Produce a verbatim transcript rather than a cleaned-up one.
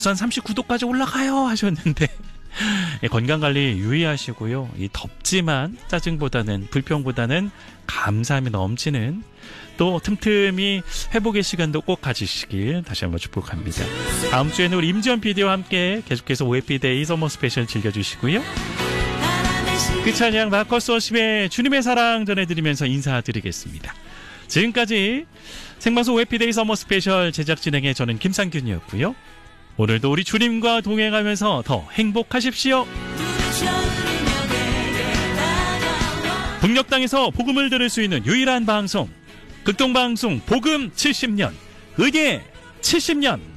한 삼십구 도까지 올라가요 하셨는데 예, 건강관리 유의하시고요. 이 덥지만 짜증보다는 불평보다는 감사함이 넘치는 또 틈틈이 회복의 시간도 꼭 가지시길 다시 한번 축복합니다. 다음 주에는 우리 임지연 피디와 함께 계속해서 오해피데이 서머 스페셜 즐겨주시고요. 그 찬양 마커스 워십의 주님의 사랑 전해드리면서 인사드리겠습니다. 지금까지 생방송 오해피데이 서머 스페셜 제작 진행의 저는 김상균이었고요. 오늘도 우리 주님과 동행하면서 더 행복하십시오. 북녘 땅에서 복음을 들을 수 있는 유일한 방송 극동방송 복음 칠십 년 의계 칠십 년